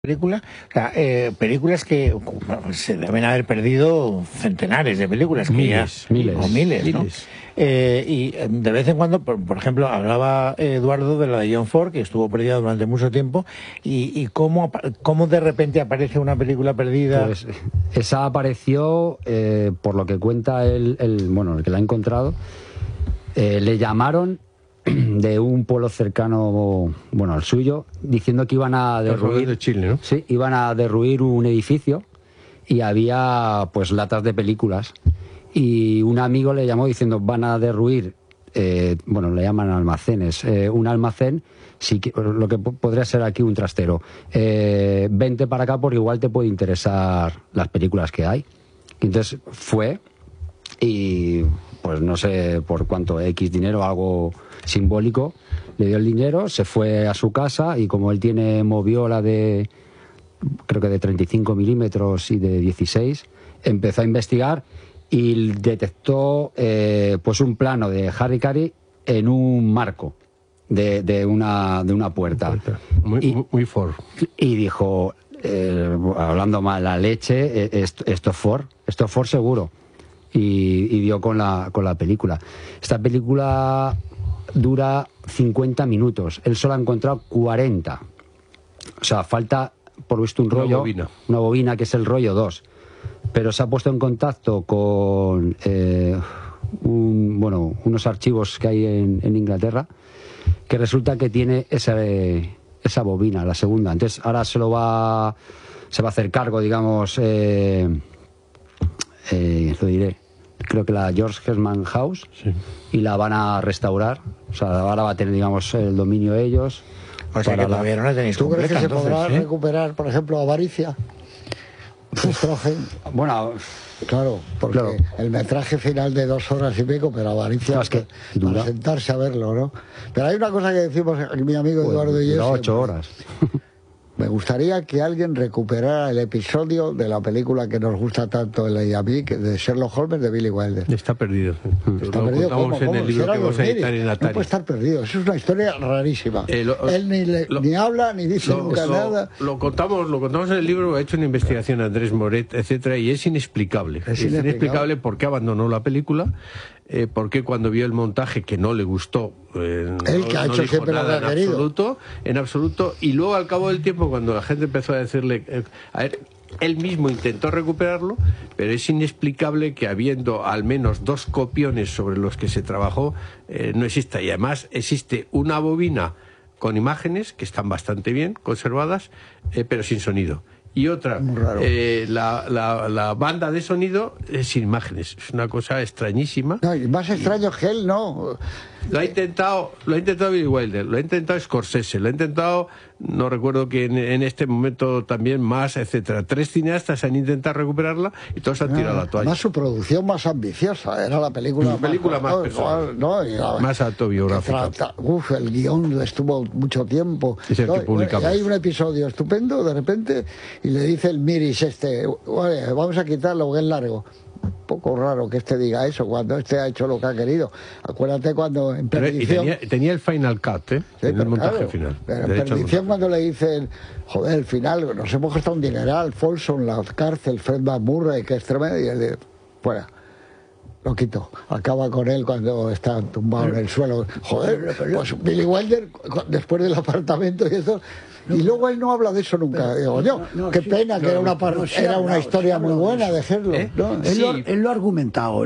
película, o sea, películas que bueno, se deben haber perdido centenares de películas, que miles, o miles, ¿no? Y de vez en cuando, por ejemplo, hablaba Eduardo de la de John Ford, que estuvo perdida durante mucho tiempo, y cómo de repente aparece una película perdida. Pues esa apareció, por lo que cuenta el que la ha encontrado, le llamaron de un pueblo cercano, bueno, al suyo, diciendo que iban a derruir de Chile, ¿no? Sí, iban a derruir un edificio y había pues latas de películas, y un amigo le llamó diciendo van a derruir, bueno, le llaman almacenes, un almacén, lo que podría ser aquí un trastero, vente para acá porque igual te puede interesar las películas que hay. Y entonces fue y pues no sé por cuánto, X dinero, algo simbólico, le dio el dinero, se fue a su casa, y como él tiene moviola de, creo que de 35 milímetros y de 16, empezó a investigar y detectó pues un plano de Harry Carey en un marco de una puerta. Muy Ford. Y dijo, hablando mal la leche, esto es Ford seguro. Y dio con la película. Esta película dura 50 minutos. Él solo ha encontrado 40. O sea, falta, por visto, un rollo, una bobina, que es el rollo 2. Pero se ha puesto en contacto con unos archivos que hay en Inglaterra, que resulta que tiene esa bobina, la segunda. Entonces ahora se va a hacer cargo, digamos, lo diré, creo que la George Herman House, sí, y la van a restaurar. O sea, ahora va a tener, digamos, el dominio de ellos. O sea, que todavía no la tenéis completa. ¿Tú crees que se podrá recuperar, por ejemplo, Avaricia? Bueno, claro, porque el metraje final de 2 horas y pico, pero Avaricia, es que para sentarse a verlo, ¿no? Pero hay una cosa que decimos aquí mi amigo Eduardo y yo. 8 horas. Me gustaría que alguien recuperara el episodio de la película que nos gusta tanto él y a mí, de Sherlock Holmes, de Billy Wilder. Está perdido. Está perdido. ¿Cómo? En el libro que vamos a editar en Atari. No puede estar perdido. Eso es una historia rarísima. Él ni habla, ni dice nunca nada. Lo contamos en el libro. Ha hecho una investigación Andrés Moret, etcétera, y es inexplicable. Es inexplicable por qué abandonó la película. Porque cuando vio el montaje, que no le gustó, él que ha hecho siempre lo que ha querido, en absoluto, y luego al cabo del tiempo, cuando la gente empezó a decirle, él mismo intentó recuperarlo, pero es inexplicable que, habiendo al menos 2 copiones sobre los que se trabajó, no exista. Y además existe una bobina con imágenes que están bastante bien conservadas, pero sin sonido. Y otra, la banda de sonido sin imágenes. Es una cosa extrañísima. No, y más extraño que él no. Lo ha intentado Billy Wilder, lo ha intentado Scorsese, lo ha intentado, no recuerdo que en este momento también más, etcétera. 3 cineastas han intentado recuperarla y todos han tirado la toalla. Más su producción más ambiciosa, era la película más personal, más autobiográfica. El guión estuvo mucho tiempo. Es el que publicamos. Hay un episodio estupendo, de repente, y le dice el Miris vale, vamos a quitarlo porque es largo. Un poco raro que diga eso cuando ha hecho lo que ha querido. Acuérdate cuando en Perdición... tenía el final cut, sí, el montaje final. Pero en Perdición, cuando le dicen, joder, el final, nos hemos gastado un dineral, Folsom, la cárcel, Fred McMurray, que es tremendo, y él dice, fuera. Lo quito. Acaba con él cuando está tumbado en el suelo. Joder, pues Billy Wilder, después del apartamento y eso... Y luego él no habla de eso nunca. Digo, qué pena, que era una historia muy buena de Sherlock. Él lo ha argumentado.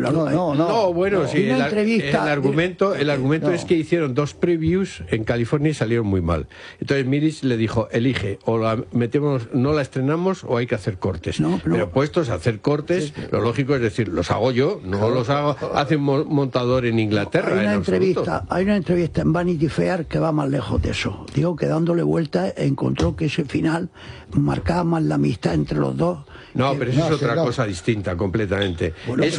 El argumento es que hicieron 2 previews en California y salieron muy mal. Entonces Miris le dijo, elige, o la metemos, no la estrenamos, o hay que hacer cortes. Pero puestos a hacer cortes, lo lógico es decir, los hago yo, no los hace un montador en Inglaterra. Hay una entrevista en Vanity Fair que va más lejos de eso. Digo que dándole vuelta encontró que ese final marcaba más la amistad entre los dos. No, pero eso es otra cosa distinta completamente. Bueno, es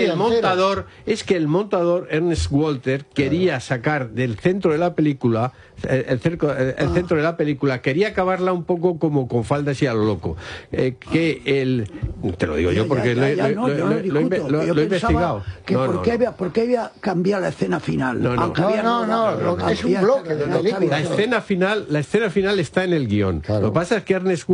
que el montador Ernest Walter quería sacar del centro de la película el centro de la película, quería acabarla un poco como con faldas y a lo loco. Te lo digo yo porque lo he investigado. ¿Por qué había cambiado la escena final? No, es un bloque de película. La escena final está en el guión. Claro. Lo que pasa es que Ernest